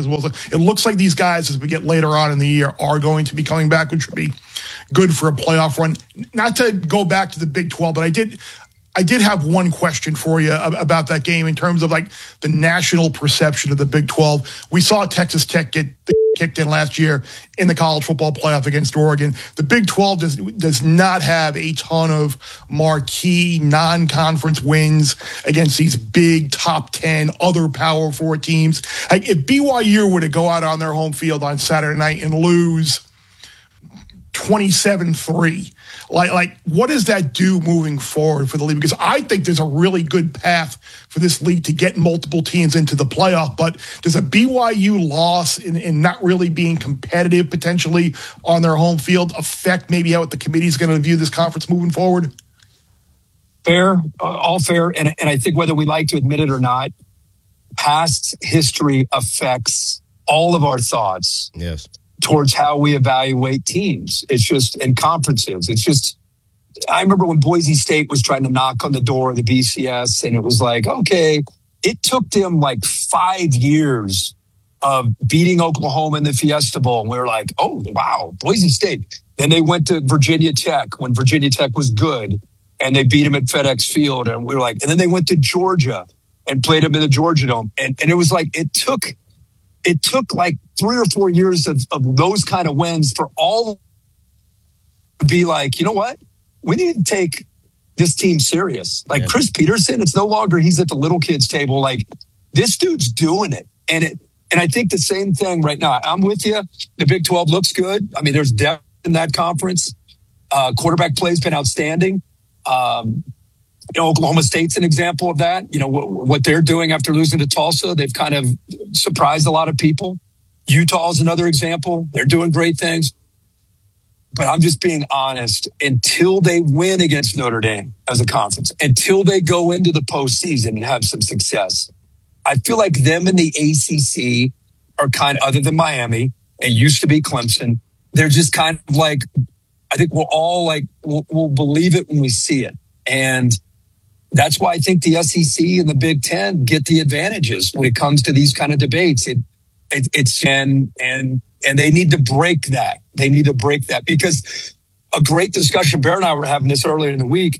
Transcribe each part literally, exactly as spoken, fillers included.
as well. It looks like these guys, as we get later on in the year, are going to be coming back, which would be good for a playoff run. Not to go back to the Big twelve, but I did I did have one question for you about that game in terms of like the national perception of the Big twelve. We saw Texas Tech get kicked in last year in the college football playoff against Oregon. The Big twelve does does not have a ton of marquee non-conference wins against these big top ten other Power Four teams. Like if B Y U were to go out on their home field on Saturday night and lose twenty-seven three, like, like what does that do moving forward for the league? Because I think there's a really good path for this league to get multiple teams into the playoff, but does a B Y U loss in, in not really being competitive potentially on their home field affect maybe how the committee is going to view this conference moving forward? Fair, uh, all fair, and, and I think whether we like to admit it or not, past history affects all of our thoughts. Yes. Towards how we evaluate teams. It's just in conferences. It's just, I remember when Boise State was trying to knock on the door of the B C S, and it was like, okay, it took them like five years of beating Oklahoma in the Fiesta Bowl. And we were like, oh, wow, Boise State. Then they went to Virginia Tech when Virginia Tech was good, and they beat them at FedEx Field. And we were like, and then they went to Georgia and played them in the Georgia Dome. And, and it was like, it took, It took like three or four years of, of those kind of wins for all to be like, you know what? We need to take this team serious. Like yeah. Chris Peterson, it's no longer he's at the little kids table. Like this dude's doing it. And it and I think the same thing right now. I'm with you. The Big twelve looks good. I mean, there's depth in that conference. Uh, quarterback play has been outstanding. Um, You know, Oklahoma State's an example of that. You know, what, what they're doing after losing to Tulsa, they've kind of surprised a lot of people. Utah is another example. They're doing great things. But I'm just being honest. Until they win against Notre Dame as a conference, until they go into the postseason and have some success, I feel like them and the A C C are kind of, other than Miami, it used to be Clemson, they're just kind of like, I think we're all like, we'll, we'll believe it when we see it. And that's why I think the S E C and the Big Ten get the advantages when it comes to these kind of debates. It, it, it's and and and they need to break that. They need to break that because a great discussion. Bear and I were having this earlier in the week.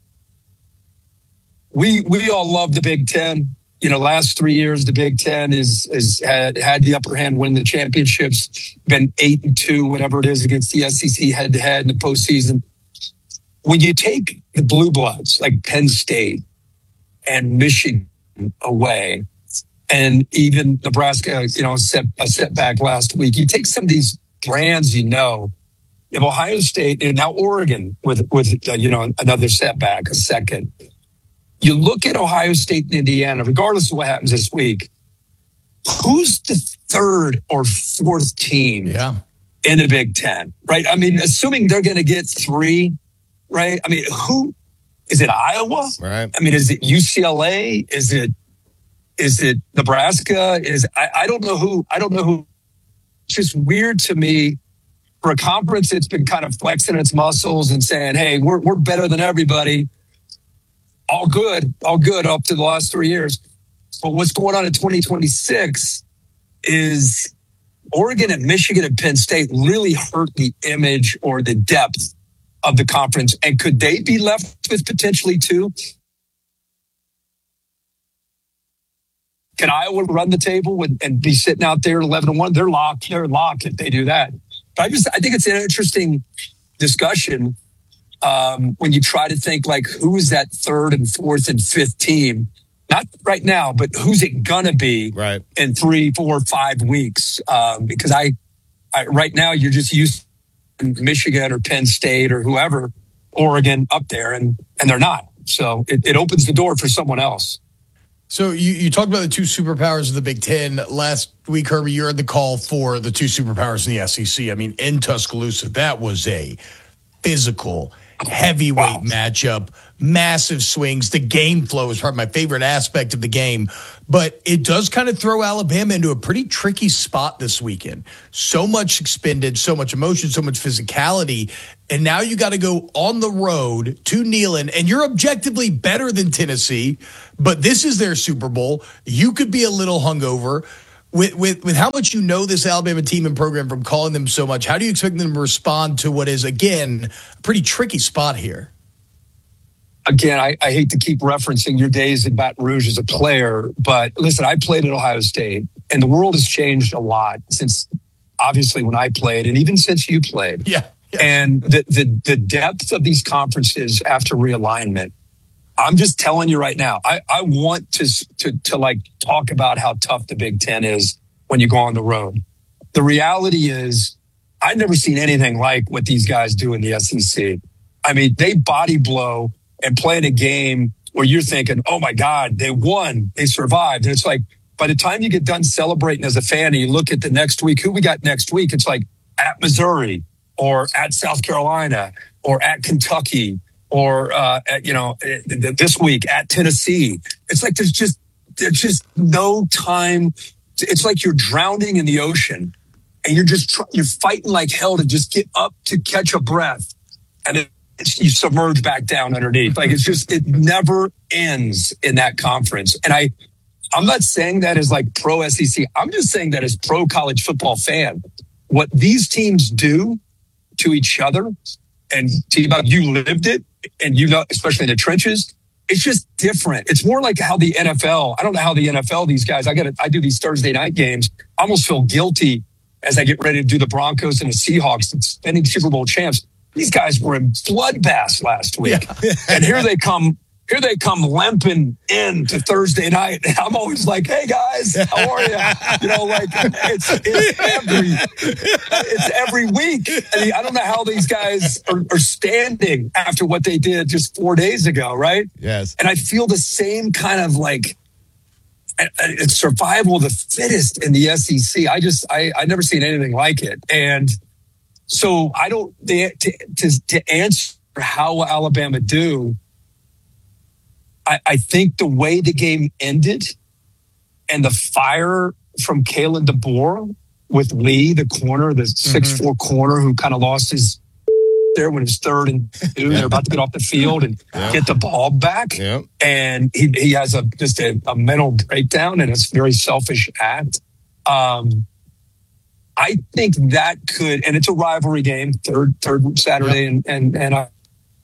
We we all love the Big Ten. You know, last three years the Big Ten is is had had the upper hand, winning the championships. Been eight and two, whatever it is, against the S E C head to head in the postseason. When you take the blue bloods like Penn State and Michigan away, and even Nebraska, you know, set a setback last week, you take some of these brands, you know, you have Ohio State and now Oregon with, with uh, you know, another setback, a second. You look at Ohio State and Indiana, regardless of what happens this week, who's the third or fourth team yeah. in the Big Ten, right? I mean, assuming they're going to get three, right? I mean, who is it? Iowa? Right. I mean, is it U C L A? Is it is it Nebraska? Is I, I don't know who. I don't know who. It's just weird to me for a conference that's been kind of flexing its muscles and saying, "Hey, we're we're better than everybody." All good, all good up to the last three years. But what's going on in twenty twenty-six is Oregon and Michigan and Penn State really hurt the image or the depth of the conference. And could they be left with potentially two? Can Iowa run the table and, and be sitting out there eleven and one? They're locked. They're locked if they do that. But I just, I think it's an interesting discussion um, when you try to think like, who is that third and fourth and fifth team? Not right now, but who's it gonna be right. in three, four, five weeks? Um, because I, I, right now you're just used Michigan or Penn State or whoever, Oregon up there, and and they're not. So it, it opens the door for someone else. So you, you talked about the two superpowers of the Big Ten. Last week, Herbie, you heard the call for the two superpowers in the S E C. I mean, in Tuscaloosa, that was a physical, heavyweight wow. matchup, massive swings. The game flow is probably my favorite aspect of the game. But it does kind of throw Alabama into a pretty tricky spot this weekend. So much expended, so much emotion, so much physicality. And now you got to go on the road to Neyland, and you're objectively better than Tennessee, but this is their Super Bowl. You could be a little hungover. with, with with how much you know this Alabama team and program from calling them so much, how do you expect them to respond to what is, again, a pretty tricky spot here? Again, I, I hate to keep referencing your days in Baton Rouge as a player, but listen, I played at Ohio State, and the world has changed a lot since, obviously, when I played, and even since you played. Yeah. yeah. And the, the the depth of these conferences after realignment, I'm just telling you right now, I, I want to, to to like talk about how tough the Big Ten is when you go on the road. The reality is, I've never seen anything like what these guys do in the S E C. I mean, they body blow and play in a game where you're thinking, oh my God, they won, they survived. And it's like, by the time you get done celebrating as a fan and you look at the next week, who we got next week, it's like at Missouri or at South Carolina or at Kentucky or, uh, at, you know, this week at Tennessee. It's like there's just, there's just no time. It's like you're drowning in the ocean and you're just, you're fighting like hell to just get up to catch a breath. And it, you submerge back down underneath. Like it's just, it never ends in that conference. And I, I'm not saying that as like pro S E C. I'm just saying that as pro college football fan. What these teams do to each other, and T-Bob, you lived it, and you know, especially in the trenches, it's just different. It's more like how the N F L, I don't know how the N F L, these guys, I got I do these Thursday night games. I almost feel guilty as I get ready to do the Broncos and the Seahawks and spending Super Bowl champs. These guys were in bloodbaths last week. Yeah. And here they come, here they come limping in to Thursday night. And I'm always like, hey guys, how are you? You know, like it's, it's every, it's every week. I mean, I don't know how these guys are, are standing after what they did just four days ago. Right. Yes. And I feel the same kind of like, it's survival of the fittest in the S E C. I just, I, I never seen anything like it. And so I don't, to, to, to answer how Alabama do, I, I think the way the game ended and the fire from Kalen DeBoer with Lee, the corner, the six foot four mm-hmm. corner who kind of lost his there when it was third and two. They're about to get off the field and yeah. get the ball back. Yeah. And he, he has a just a, a mental breakdown, and it's a very selfish act. Um, I think that could, and it's a rivalry game, third third Saturday, yep. and and and I,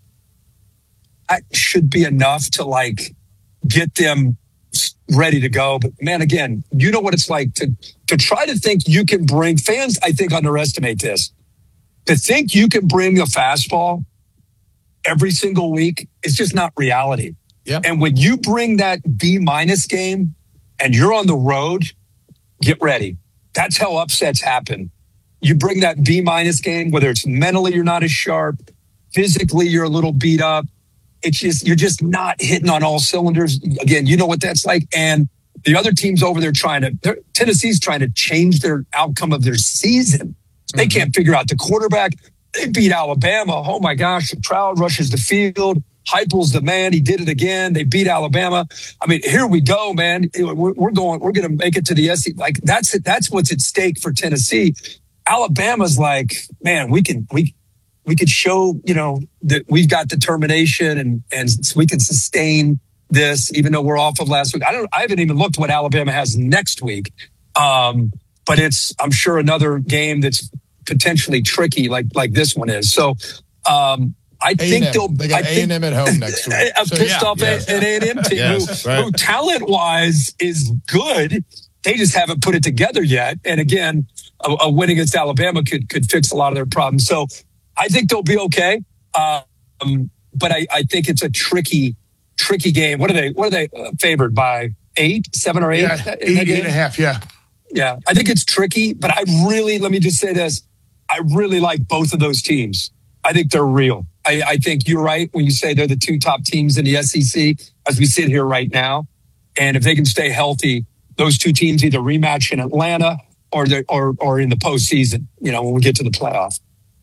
that should be enough to like get them ready to go. But man, again, you know what it's like to to try to think you can bring fans. I think underestimate this. To think you can bring a fastball every single week is just not reality. Yep. And when you bring that B minus game and you're on the road, get ready. That's how upsets happen. You bring that B minus game, whether it's mentally you're not as sharp, physically you're a little beat up. It's just, you're just not hitting on all cylinders. Again, you know what that's like. And the other teams over there trying to, Tennessee's trying to change their outcome of their season. They mm-hmm. can't figure out the quarterback. They beat Alabama. Oh my gosh, Stroud rushes the field. Heupel's the man. He did it again. They beat Alabama. I mean, here we go, man. We're, we're going, we're going to make it to the S E C. Like that's it. That's what's at stake for Tennessee. Alabama's like, man, we can, we, we could show, you know, that we've got determination and, and we can sustain this, even though we're off of last week. I don't, I haven't even looked what Alabama has next week. Um, but it's, I'm sure another game that's potentially tricky like, like this one is. So, um, I think A and M. they'll. They got I A and M at home next week. I'm so, pissed yeah, off yes. at an A and M team yes, who, right. who talent-wise is good. They just haven't put it together yet. And again, a, a win against Alabama could could fix a lot of their problems. So I think they'll be okay. Um, but I, I think it's a tricky, tricky game. What are they? What are they uh, favored by? Eight, seven, or eight? Yeah, eight, eight and a half. Yeah. Yeah, I think it's tricky, but I really, let me just say this. I really like both of those teams. I think they're real. I, I think you're right when you say they're the two top teams in the S E C as we sit here right now. And if they can stay healthy, those two teams either rematch in Atlanta or or or in the postseason, you know, when we get to the playoff.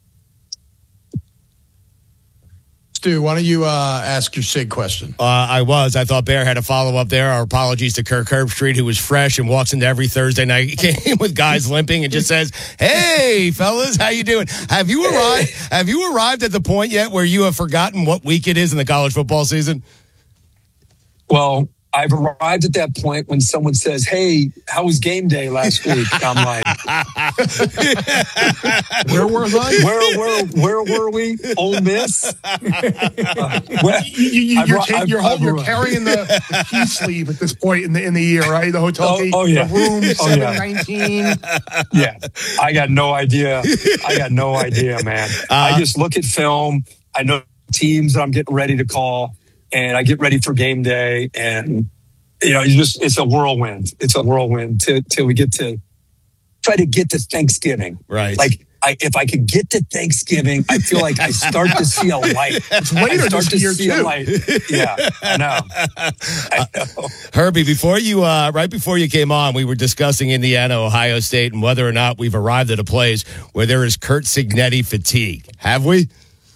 Stu, why don't you uh, ask your Sig question? Uh, I was. I thought Bear had a follow-up there. Our apologies to Kirk Herbstreit, who was fresh and walks into every Thursday night game with guys limping and just says, hey, fellas, how you doing? Have you arrived Have you arrived at the point yet where you have forgotten what week it is in the college football season? Well, I've arrived at that point when someone says, "Hey, how was game day last week?" I'm like, Where was I? Where where where were we? Ole Miss. Uh, where, You, you, I've you're, ru- ta- I've- you're, I've you're ru- carrying the, the key sleeve at this point in the in the year, right? The hotel Oh, key, oh, yeah. the room Oh, seven yeah. nineteen. Yeah, I got no idea. I got no idea, man. Uh, I just look at film. I know teams that I'm getting ready to call, and I get ready for game day. And you know, you just it's a whirlwind. It's a whirlwind till till we get to try to get to Thanksgiving. Right. Like, I, if I could get to Thanksgiving, I feel like I start to see a light. It's later I start this to year, see too. a light. Yeah, I know. I know. Herbie, before you, uh, right before you came on, we were discussing Indiana, Ohio State, and whether or not we've arrived at a place where there is Curt Cignetti fatigue. Have we?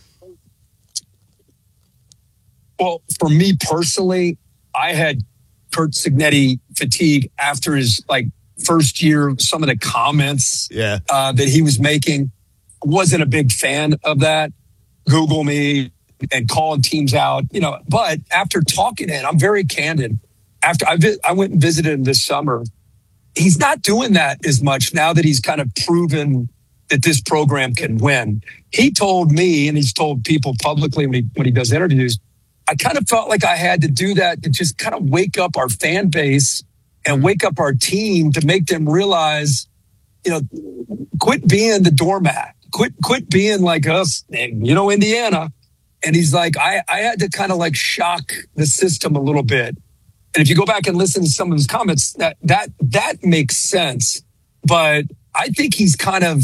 Well, for me personally, I had Curt Cignetti fatigue after his like first year. Some of the comments Yeah. uh, that he was making, wasn't a big fan of that. Google me and calling teams out, you know. But after talking to him, I'm very candid. After I vi- I went and visited him this summer, he's not doing that as much now that he's kind of proven that this program can win. He told me, and he's told people publicly when he, when he does interviews, I kind of felt like I had to do that to just kind of wake up our fan base and wake up our team to make them realize, you know, quit being the doormat, quit, quit being like us, you know, Indiana. And he's like, I, I had to kind of like shock the system a little bit. And if you go back and listen to some of his comments, that, that, that makes sense. But I think he's kind of,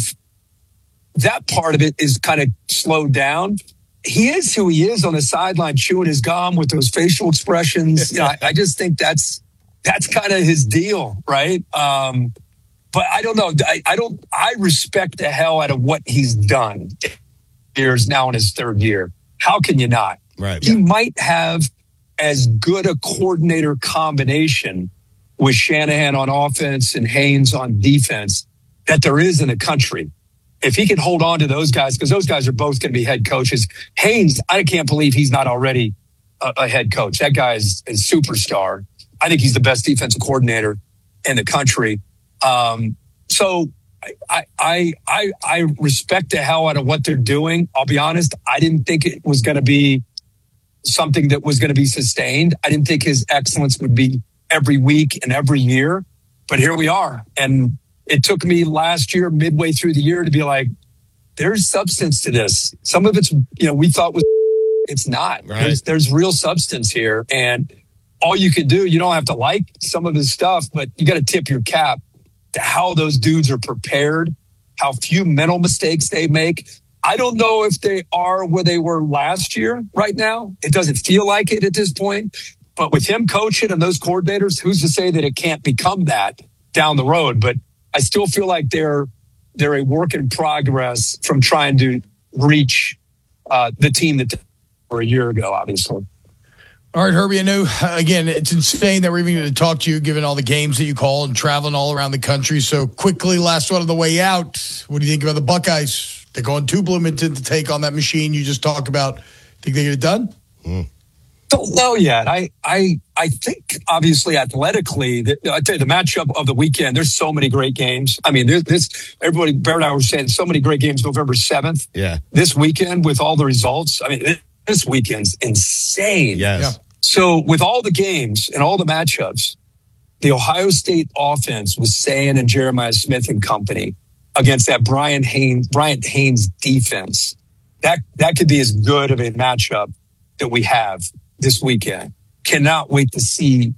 that part of it is kind of slowed down. He is who he is on the sideline, chewing his gum with those facial expressions. You know, I, I just think that's that's kind of his deal, right? Um, but I don't know. I, I don't. I respect the hell out of what he's done. Years now in his third year. How can you not? Right. He might have as good a coordinator combination with Shanahan on offense and Haynes on defense that there is in the country. If he can hold on to those guys, because those guys are both going to be head coaches. Haynes, I can't believe he's not already a, a head coach. That guy is a superstar. I think he's the best defensive coordinator in the country. Um, so I, I, I, I respect the hell out of what they're doing. I'll be honest. I didn't think it was going to be something that was going to be sustained. I didn't think his excellence would be every week and every year, but here we are. And it took me last year, midway through the year, to be like, there's substance to this. Some of it's, you know, we thought was, it's not. Right. There's, there's real substance here. And all you can do, you don't have to like some of his stuff, but you got to tip your cap to how those dudes are prepared, how few mental mistakes they make. I don't know if they are where they were last year right now. It doesn't feel like it at this point. But with him coaching and those coordinators, who's to say that it can't become that down the road? But I still feel like they're they're a work in progress from trying to reach uh, the team that they were a year ago, obviously. All right, Herbie, I know, again, it's insane that we're even going to talk to you given all the games that you call and traveling all around the country. So quickly, last one on the way out, what do you think about the Buckeyes? They're going to Bloomington to take on that machine you just talked about. Think they get it done? Mm. Don't know yet. I, I, I think obviously athletically, the, I tell you, the matchup of the weekend. There's so many great games. I mean, there's this. Everybody, Bear and I were saying so many great games. November seventh. Yeah. This weekend with all the results. I mean, this weekend's insane. Yes. Yeah. So with all the games and all the matchups, the Ohio State offense was saying and Jeremiah Smith and company against that Brian Haynes, Bryant Haynes defense. That that could be as good of a matchup that we have this weekend. Cannot wait to see,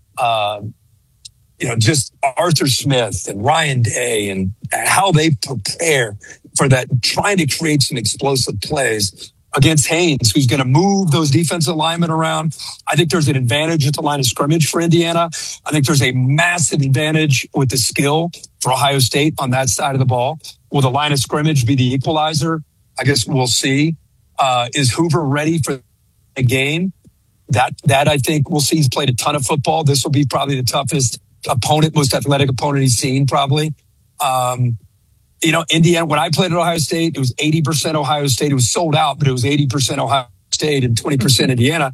uh, you know, just Arthur Smith and Ryan Day and how they prepare for that, trying to create some explosive plays against Haynes, who's going to move those defensive linemen around. I think there's an advantage at the line of scrimmage for Indiana. I think there's a massive advantage with the skill for Ohio State on that side of the ball. Will the line of scrimmage be the equalizer? I guess we'll see. Uh, is Hoover ready for a game? That, that I think we'll see. He's played a ton of football. This will be probably the toughest opponent, most athletic opponent he's seen probably. Um, You know, Indiana, when I played at Ohio State, it was eighty percent Ohio State. It was sold out, but it was eighty percent Ohio State and twenty percent Indiana.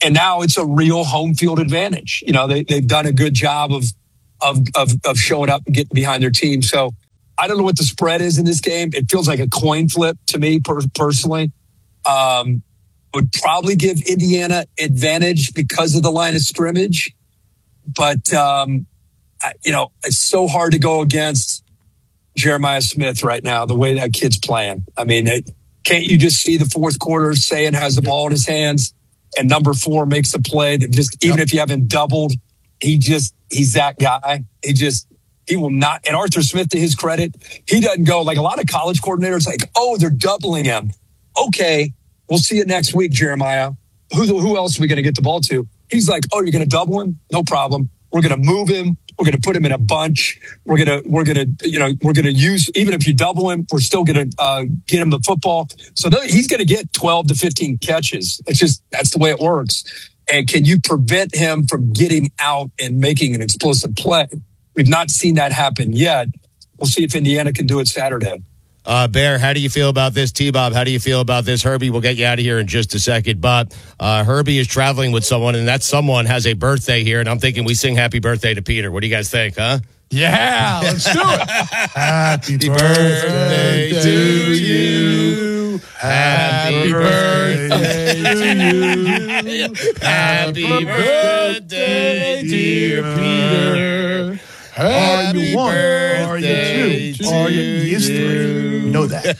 And now it's a real home field advantage. You know, they, they've done a good job of, of, of, of showing up and getting behind their team. So I don't know what the spread is in this game. It feels like a coin flip to me per- personally. Um, would probably give Indiana advantage because of the line of scrimmage. But, um, I, you know, it's so hard to go against Jeremiah Smith right now, the way that kid's playing. I mean, it, can't you just see the fourth quarter, Sayin has the ball in his hands and number four makes a play that just, even if you haven't doubled, he just, he's that guy. He just, he will not. And Arthur Smith, to his credit, he doesn't go like a lot of college coordinators like, oh, they're doubling him. Okay. We'll see you next week, Jeremiah. Who, who else are we going to get the ball to? He's like, oh, you're going to double him? No problem. We're going to move him. We're going to put him in a bunch. We're going to, we're going to, you know, we're going to use, even if you double him, we're still going to uh, get him the football. So th- he's going to get twelve to fifteen catches. It's just, that's the way it works. And can you prevent him from getting out and making an explosive play? We've not seen that happen yet. We'll see if Indiana can do it Saturday. Uh, Bear, how do you feel about this? T-Bob, how do you feel about this? Herbie, we'll get you out of here in just a second. But uh, Herbie is traveling with someone, and that someone has a birthday here, and I'm thinking we sing happy birthday to Peter. What do you guys think, huh? Yeah, let's do it. Happy birthday to you. Happy birthday to you. Happy birthday, dear Peter. Are you one? Happy Are you two? birthday Are you to is three? You know that.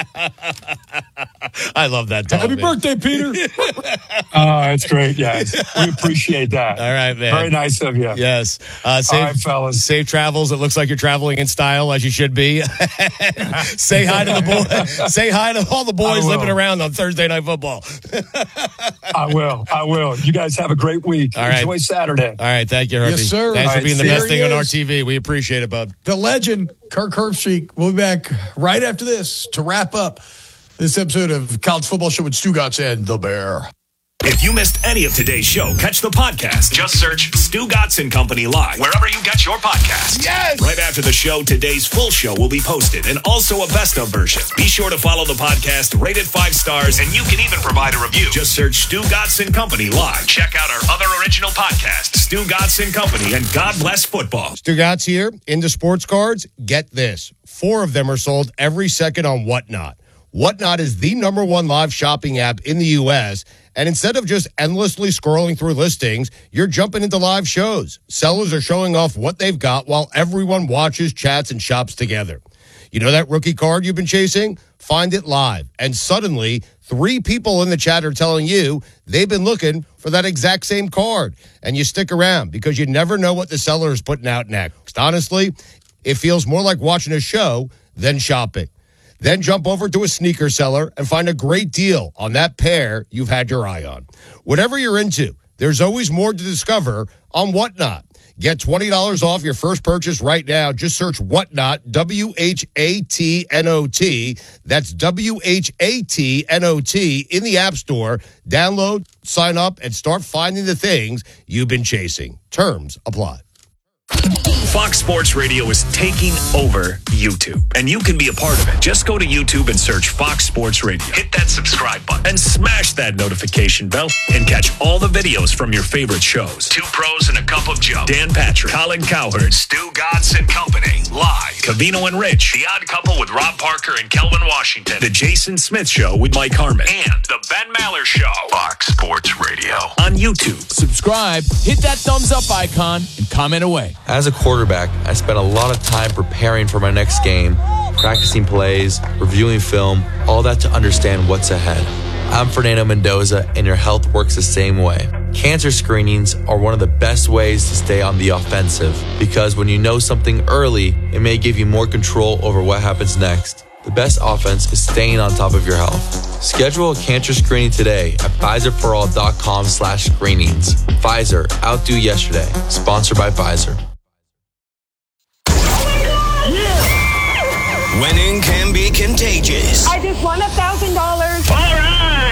I love that. Dog, Happy man. birthday, Peter. Oh, that's great, guys. We appreciate that. All right, man. Very nice of you. Yes. Uh, safe, All right, fellas. Safe travels. It looks like you're traveling in style, as you should be. Say hi to the boy. Say hi to all the boys living around on Thursday Night Football. I will. I will. You guys have a great week. All right. Enjoy Saturday. All right. Thank you, Herbie. Yes, sir. Thanks All for right, being the see best you. thing There on he our is. T V. We appreciate it, bud. The legend, Kirk Herbstreit. We'll be back right after this to wrap up this episode of College Football Show with Stu Gatz and The Bear. If you missed any of today's show, catch the podcast. Just search Stu Gatz and Company Live wherever you get your podcasts. Yes! Right after the show, today's full show will be posted and also a best of version. Be sure to follow the podcast, rate it five stars, and you can even provide a review. Just search Stu Gatz and Company Live. Check out our other original podcasts, Stu Gatz and Company, and God Bless Football. Stu Gatz here. Into sports cards, get this. Four of them are sold every second on Whatnot. Whatnot is the number one live shopping app in the U S, and instead of just endlessly scrolling through listings, you're jumping into live shows. Sellers are showing off what they've got while everyone watches, chats, and shops together. You know that rookie card you've been chasing? Find it live. And suddenly, three people in the chat are telling you they've been looking for that exact same card. And you stick around because you never know what the seller is putting out next. Honestly, it feels more like watching a show than shopping. Then jump over to a sneaker seller and find a great deal on that pair you've had your eye on. Whatever you're into, there's always more to discover on Whatnot. Get twenty dollars off your first purchase right now. Just search Whatnot, W H A T N O T. That's W H A T N O T in the App Store. Download, sign up, and start finding the things you've been chasing. Terms apply. Fox Sports Radio is taking over YouTube, and you can be a part of it. Just go to YouTube and search Fox Sports Radio. Hit that subscribe button and smash that notification bell and catch all the videos from your favorite shows. Two Pros and a Cup of Joe. Dan Patrick, Colin Cowherd, Stu Gatz and Company. Live. Cavino and Rich. The Odd Couple with Rob Parker and Kelvin Washington. The Jason Smith Show with Mike Harmon. And The Ben Maller Show. Fox Sports Radio. On YouTube. Subscribe, hit that thumbs up icon, and comment away. As a quarterback, I spent a lot of time preparing for my next game, practicing plays, reviewing film, all that to understand what's ahead. I'm Fernando Mendoza, and your health works the same way. Cancer screenings are one of the best ways to stay on the offensive, because when you know something early, it may give you more control over what happens next. The best offense is staying on top of your health. Schedule a cancer screening today at Pfizerforall.com slash screenings. Pfizer, outdo yesterday. Sponsored by Pfizer. Winning can be contagious. I just won a thousand dollars. All right.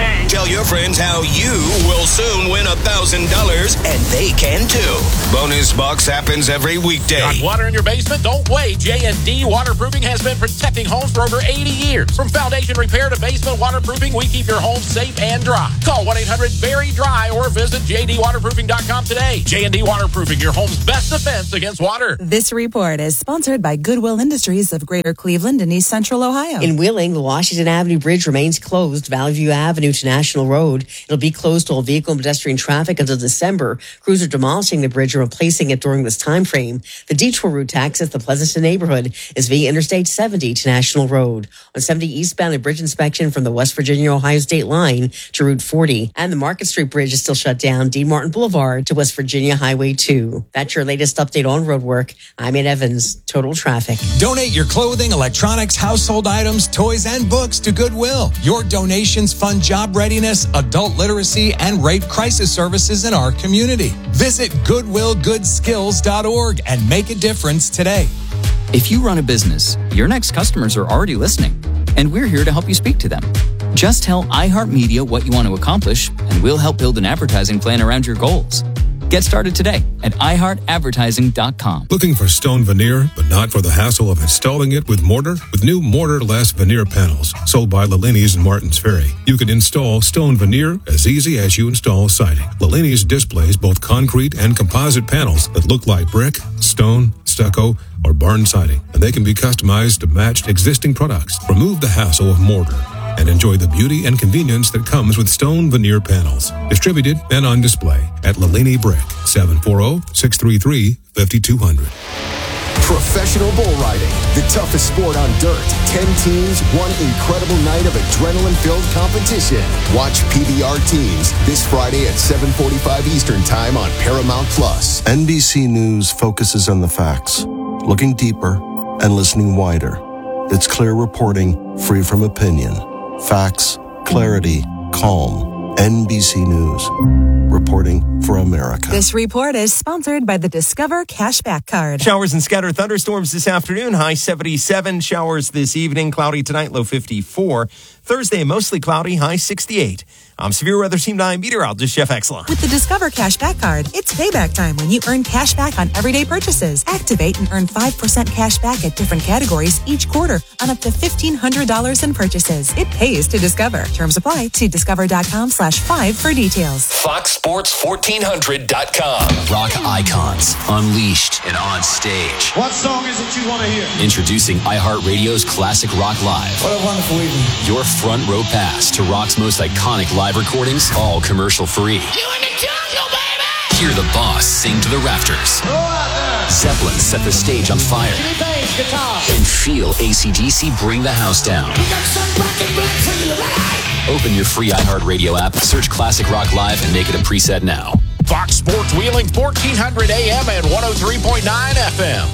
Tell your friends how you will soon win one thousand dollars, and they can too. Bonus Bucks happens every weekday. Got water in your basement? Don't wait. J and D Waterproofing has been protecting homes for over eighty years. From foundation repair to basement waterproofing, we keep your home safe and dry. Call one eight hundred berry dry or visit j d waterproofing dot com today. J and D Waterproofing, your home's best defense against water. This report is sponsored by Goodwill Industries of Greater Cleveland and East Central Ohio. In Wheeling, the Washington Avenue Bridge remains closed, Valley View Avenue to National Road. It'll be closed to all vehicle and pedestrian traffic until December. Crews are demolishing the bridge and replacing it during this time frame. The detour route to access the Pleasanton neighborhood is via Interstate seventy to National Road. On seventy eastbound, a bridge inspection from the West Virginia-Ohio state line to Route forty. And the Market Street Bridge is still shut down, Dean Martin Boulevard to West Virginia Highway two. That's your latest update on road work. I'm Ed Evans, Total Traffic. Donate your clothing, electronics, household items, toys, and books to Goodwill. Your donations fund job readiness, adult literacy, and rape crisis services in our community. Visit goodwill good skills dot org and make a difference today. If you run a business, your next customers are already listening, and we're here to help you speak to them. Just tell iHeartMedia what you want to accomplish, and we'll help build an advertising plan around your goals. Get started today at i heart advertising dot com. Looking for stone veneer, but not for the hassle of installing it with mortar? With new mortar-less veneer panels sold by Lalini's in Martins Ferry, you can install stone veneer as easy as you install siding. Lalini's displays both concrete and composite panels that look like brick, stone, stucco, or barn siding, and they can be customized to match existing products. Remove the hassle of mortar and enjoy the beauty and convenience that comes with stone veneer panels. Distributed and on display at Lalini Brick, seven four zero, six three three, five two zero zero. Professional bull riding, the toughest sport on dirt. Ten teams, one incredible night of adrenaline-filled competition. Watch P B R Teams this Friday at seven forty-five Eastern Time on Paramount Plus. N B C News focuses on the facts, looking deeper and listening wider. It's clear reporting, free from opinion. Facts, clarity, calm. N B C News. Reporting for America. This report is sponsored by the Discover Cashback Card. Showers and scattered thunderstorms this afternoon. High seventy-seven. Showers this evening. Cloudy tonight. Low fifty-four. Thursday, mostly cloudy. High sixty-eight. I'm Severe Weather Team nine meteorologist Jeff Exla. With the Discover Cashback Card, it's payback time when you earn cash back on everyday purchases. Activate and earn five percent cash back at different categories each quarter on up to fifteen hundred dollars in purchases. It pays to Discover. Terms apply. See discover.com slash five for details. Fox Sports fourteen hundred dot com. Rock icons, unleashed and on stage. What song is it you want to hear? Introducing iHeartRadio's Classic Rock Live. What a wonderful evening. Your front row pass to rock's most iconic live recordings, all commercial free. You in the jungle, baby! Hear the boss sing to the rafters. Go out there! Zeppelin set the stage on fire. Jimmy Page, guitar. And feel A C D C bring the house down. We got some black and black for you tonight. Open your free iHeartRadio app, search Classic Rock Live, and make it a preset now. Fox Sports Wheeling, fourteen hundred A M and one oh three point nine F M.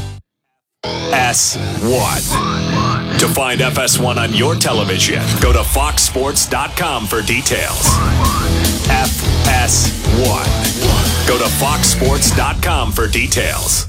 S one. To find F S one on your television, go to fox sports dot com for details. F S one. Go to fox sports dot com for details.